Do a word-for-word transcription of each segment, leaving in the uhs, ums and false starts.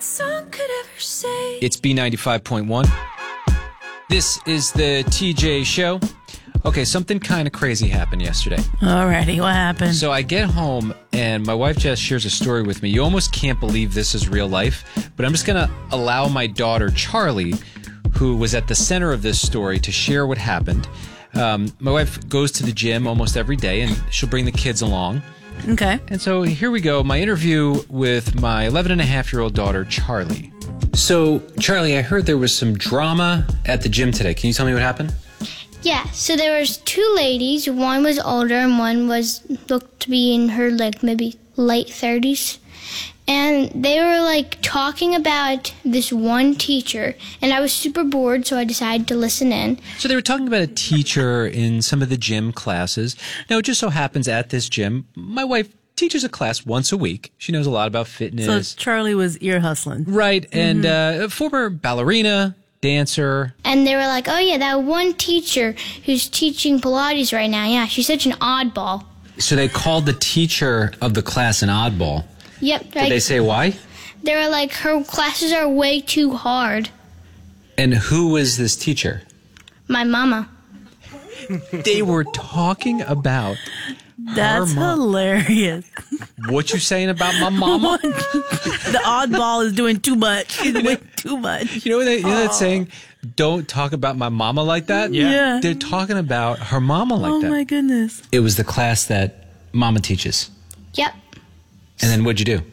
song could ever say. It's B ninety-five point one. This is the T J Show. Okay, something kind of crazy happened yesterday. Alrighty, what happened? So I get home, and my wife just shares a story with me. You almost can't believe this is real life, but I'm just going to allow my daughter, Charlie, who was at the center of this story, to share what happened. Um, my wife goes to the gym almost every day, and she'll bring the kids along. Okay. And so here we go, my interview with my eleven and a half year old daughter, Charlie. So, Charlie, I heard there was some drama at the gym today. Can you tell me what happened? Yeah, so there was two ladies. One was older and one was looked to be in her like maybe late thirties. And they were like talking about this one teacher, and I was super bored, so I decided to listen in. So they were talking about a teacher in some of the gym classes. Now, it just so happens at this gym, my wife teaches a class once a week. She knows a lot about fitness. So Charlie was ear hustling. Right, and mm-hmm. uh, former ballerina, dancer. And they were like, oh yeah, that one teacher who's teaching Pilates right now, yeah, she's such an oddball. So they called the teacher of the class an oddball. Yep. Did like, they say why? They were like, her classes are way too hard. And who was this teacher? My mama. They were talking about That's her mom. Hilarious. What you saying about my mama? The oddball is doing too much. She's doing too much. You know, they, you know that saying, don't talk about my mama like that? Yeah. yeah. They're talking about her mama like oh that. Oh, my goodness. It was the class that mama teaches. Yep. And then what'd you do?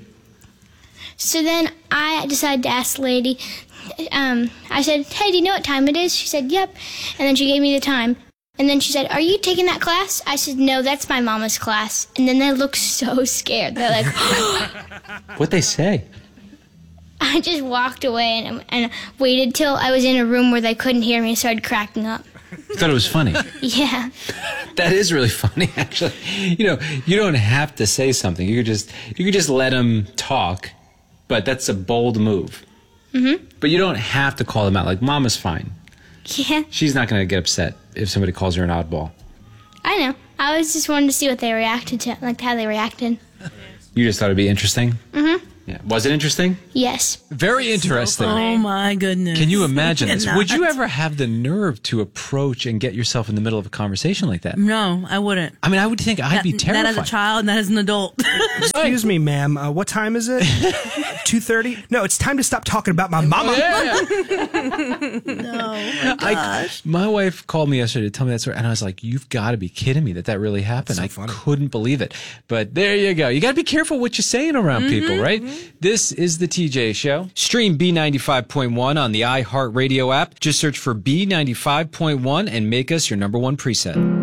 So then I decided to ask the lady, um, I said, hey, do you know what time it is? She said, yep. And then she gave me the time. And then she said, are you taking that class? I said, no, that's my mama's class. And then they looked so scared. They're like, what'd they say? I just walked away and, and waited till I was in a room where they couldn't hear me and started cracking up. You thought it was funny? Yeah. That is really funny, actually. You know, you don't have to say something. You could just you could just let them talk, but that's a bold move. Mm-hmm. But you don't have to call them out. Like, Mama's fine. Yeah. She's not going to get upset if somebody calls her an oddball. I know. I was just wanting to see what they reacted to, like how they reacted. You just thought it'd be interesting? Mm-hmm. Yeah. Was it interesting? Yes. Very interesting. Oh, my goodness. Can you imagine this? Cannot. Would you ever have the nerve to approach and get yourself in the middle of a conversation like that? No, I wouldn't. I mean, I would think I'd that, be terrified. That as a child and that as an adult. Excuse me, ma'am. Uh, what time is it? two thirty? No, it's time to stop talking about my mama. Yeah. No, my gosh. I, my wife called me yesterday to tell me that story, and I was like, you've got to be kidding me that that really happened. So I funny. couldn't believe it. But there you go. You got to be careful what you're saying around Mm-hmm, people, right? Mm-hmm. This is the T J Show. Stream B ninety-five point one on the iHeartRadio app. Just search for B ninety-five point one and make us your number one preset.